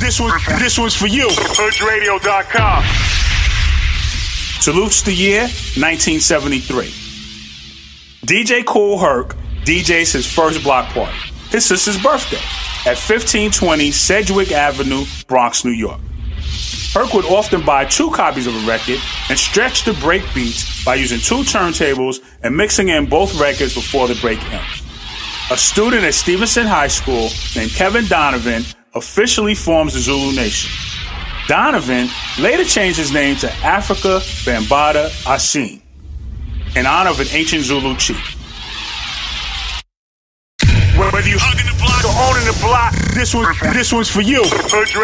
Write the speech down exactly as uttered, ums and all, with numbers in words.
This one, this one's for you. Hood Radio dot com. Salutes the year nineteen seventy-three. D J Kool Herc D Js his first block party, his sister's birthday, at fifteen twenty Sedgwick Avenue, Bronx, New York. Herc would often buy two copies of a record and stretch the break beats by using two turntables and mixing in both records before the break ends. A student at Stevenson High School named Kevin Donovan officially forms the Zulu Nation. Donovan later changed his name to Africa Bambaataa Asine, in honor of an ancient Zulu chief. Whether you hugging the block or owning the block, this one, this one's for you.